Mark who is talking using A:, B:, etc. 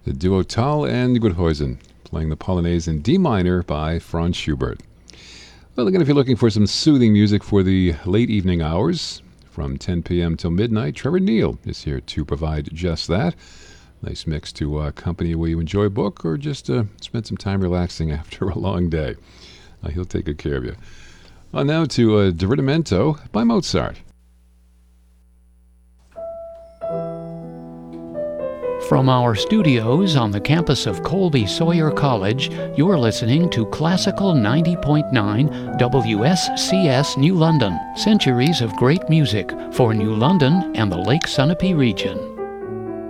A: The duo Tal and Guthuisen playing the Polonaise in D minor by Franz Schubert. Well, again, if you're looking for some soothing music for the late evening hours, from 10 p.m. till midnight, Trevor Neal is here to provide just that. Nice mix to accompany where you enjoy a book or just spend some time relaxing after a long day. He'll take good care of you. Now to Divertimento by Mozart.
B: From our studios on the campus of Colby Sawyer College, you're listening to Classical 90.9 WSCS New London. Centuries of great music for New London and the Lake Sunapee region.